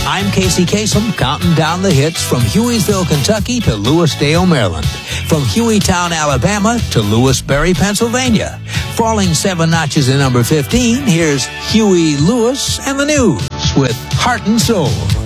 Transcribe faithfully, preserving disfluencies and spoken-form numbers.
I'm Casey Kasem, counting down the hits from Hueysville, Kentucky to Lewisdale, Maryland. From Hueytown, Alabama to Lewisberry, Pennsylvania. Falling seven notches in number fifteen, here's Huey Lewis and the News with Heart and Soul.